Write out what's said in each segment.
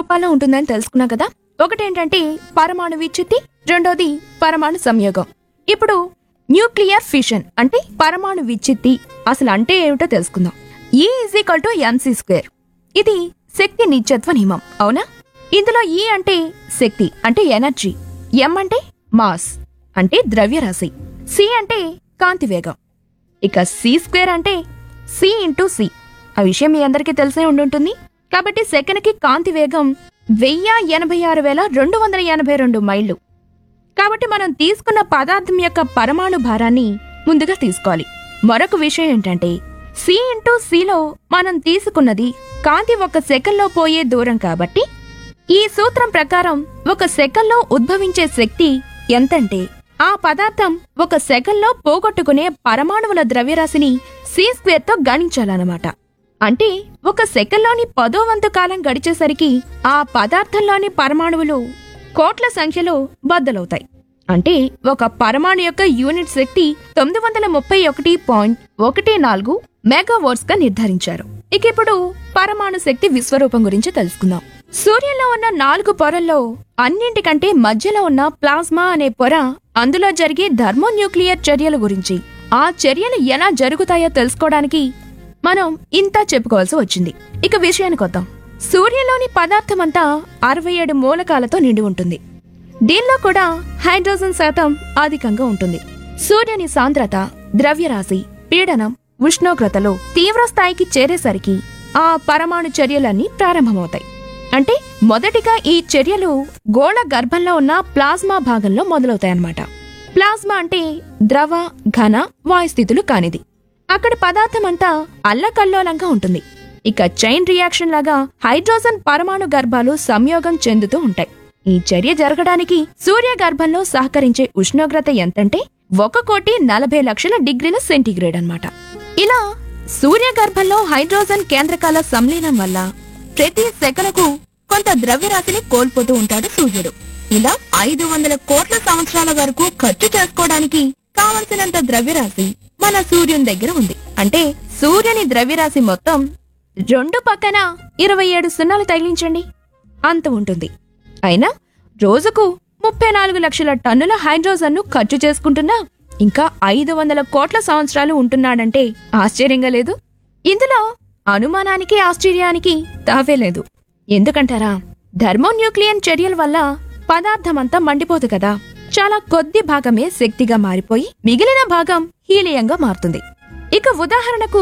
రూపాల్లో ఉంటుందని తెలుసుకున్నా కదా. ఒకటేంటంటే పరమాణు విచ్ఛిత్తి, రెండోది పరమాణు సంయోగం. ఇప్పుడు న్యూక్లియర్ ఫిషన్ అంటే పరమాణు విచ్ఛిత్తి అసలు అంటే ఏమిటో తెలుసుకుందాం. E=mc². ఇది శక్తి నిత్యత్వ నియమం, అవునా? ఇందులో E అంటే శక్తి అంటే ఎనర్జీ, M అంటే మాస్ అంటే ద్రవ్యరాశి, C అంటే కాంతి వేగం, ఇక C² అంటే C × C. ఆ విషయం మీ అందరికీ తెలిసే ఉండుంటుంది. కాబట్టి సెకనుకి కాంతి వేగం 1086,282 మైళ్ళు. కాబట్టి మనం తీసుకున్న పదార్థం యొక్క పరమాణు భారాన్ని ముందుగా తీసుకోవాలి. మరొక విషయం ఏంటంటే C × Cలో మనం తీసుకున్నది కాంతి 1 సెకన్లో పోయే దూరం కాబట్టి ఈ సూత్రం ప్రకారం 1 సెకన్లో ఉద్భవించే శక్తి ఎంతంటే ఆ పదార్థం 1 సెకన్లో పోగొట్టుకునే పరమాణువుల ద్రవ్యరాశిని C² తో గణించాలన్నమాట. అంటే 1 సెకన్లోని 10వ వంతు కాలం గడిచేసరికి ఆ పదార్థంలోని పరమాణువులు కోట్ల సంఖ్యలో బద్దలవుతాయి. అంటే ఒక పరమాణు యొక్క యూనిట్ శక్తి 931.14 మెగావాట్స్ గా నిర్ధారించారు. ఇక ఇప్పుడు పరమాణు శక్తి విశ్వరూపం గురించి తెలుసుకుందాం. సూర్యుల్లో ఉన్న 4 పొరల్లో అన్నింటికంటే మధ్యలో ఉన్న ప్లాస్మా అనే పొర, అందులో జరిగే థర్మోన్యూక్లియర్ చర్యల గురించి, ఆ చర్యలు ఎలా జరుగుతాయో తెలుసుకోవడానికి మనం ఇంత చెప్పుకోవాల్సి వచ్చింది. ఇక విషయానికి వద్దాం. సూర్యులోని పదార్థమంతా 67 మూలకాలతో నిండి ఉంటుంది. దీనిలో కూడా హైడ్రోజన్ శాతం అధికంగా ఉంటుంది. సూర్యుని సాంద్రత, ద్రవ్యరాశి, పీడనం, ఉష్ణోగ్రతలో తీవ్ర స్థాయికి చేరేసరికి ఆ పరమాణు చర్యలన్నీ ప్రారంభమవుతాయి. అంటే మొదటిగా ఈ చర్యలు గోళ గర్భంలో ఉన్న ప్లాస్మా భాగంలో మొదలవుతాయన్నమాట. ప్లాస్మా అంటే ద్రవ, ఘన, వాయుస్థితులు కానిది. అక్కడి పదార్థమంతా అల్లకల్లోలంగా ఉంటుంది. ఇక చైన్ రియాక్షన్ లాగా హైడ్రోజన్ పరమాణు గర్భాలు సంయోగం చెందుతూ ఉంటాయి. ఈ చర్య జరగడానికి సూర్య గర్భంలో సహకరించే ఉష్ణోగ్రత ఎంతంటే 1,40,00,000 డిగ్రీల సెంటీగ్రేడ్ అన్నమాట. ఇలా సూర్య గర్భంలో హైడ్రోజన్ కేంద్రకాల సంలీనం వల్ల ప్రతి సెకనుకు కొంత ద్రవ్యరాశిని కోల్పోతూ ఉంటాడు సూర్యుడు. ఇలా 500 కోట్ల సంవత్సరాల వరకు ఖర్చు చేసుకోవడానికి కావలసినంత ద్రవ్యరాశి మన సూర్యుని దగ్గర ఉంది. అంటే సూర్యుని ద్రవ్యరాశి మొత్తం 2 పక్కన 27 సున్నాలు తగిలించండి, అంత ఉంటుంది. అయినా రోజుకు 34 లక్షల టన్నుల హైడ్రోజన్ను ఖర్చు చేసుకుంటున్నా ఇంకా 500 కోట్ల సంవత్సరాలు ఉంటున్నాడంటే ఆశ్చర్యంగా లేదు? ఇందులో అనుమానానికి ఆశ్చర్యానికి తావే లేదు. ఎందుకంటారా? థర్మోన్యూక్లియర్ చర్యల వల్ల పదార్థమంతా మండిపోదు కదా. చాలా కొద్ది భాగమే శక్తిగా మారిపోయి మిగిలిన భాగం హీలియంగా మారుతుంది. ఇక ఉదాహరణకు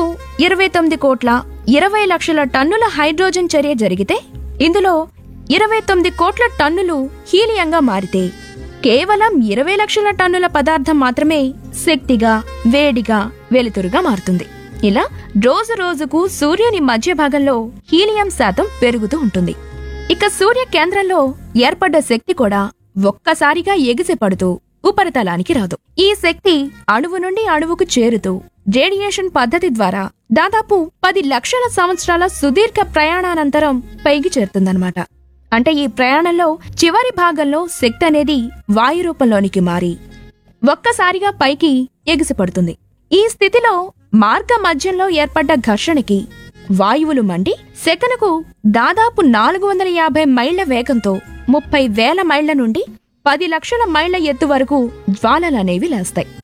29,20,00,000 టన్నుల హైడ్రోజన్ చర్య జరిగితే ఇందులో 29 కోట్ల టన్నులు హీలియంగా మారితే కేవలం 20 లక్షల టన్నుల పదార్థం మాత్రమే శక్తిగా, వేడిగా, వెలుతురుగా మారుతుంది. ఇలా రోజు రోజుకు సూర్యుని మధ్య భాగంలో హీలియం శాతం పెరుగుతూ ఉంటుంది. ఇక సూర్య కేంద్రంలో ఏర్పడ్డ శక్తి కూడా ఒక్కసారిగా ఎగిసిపడుతూ ఉపరితలానికి రాదు. ఈ శక్తి అణువు నుండి అణువుకు చేరుతూ రేడియేషన్ పద్ధతి ద్వారా దాదాపు 10 లక్షల సంవత్సరాల సుదీర్ఘ ప్రయాణానంతరం పైకి చేరుతుందన్నమాట. అంటే ఈ ప్రయాణంలో చివరి భాగంలో శక్తి అనేది వాయు రూపంలోనికి మారి ఒక్కసారిగా పైకి ఎగిసిపడుతుంది. ఈ స్థితిలో మార్గ మధ్యంలో ఏర్పడ్డ ఘర్షణకి వాయువులు మండి సెకనుకు దాదాపు 450 మైళ్ల వేగంతో 30,000 మైళ్ల నుండి 10 లక్షల మైళ్ల ఎత్తు వరకు జ్వాలలనేవి లేస్తాయి.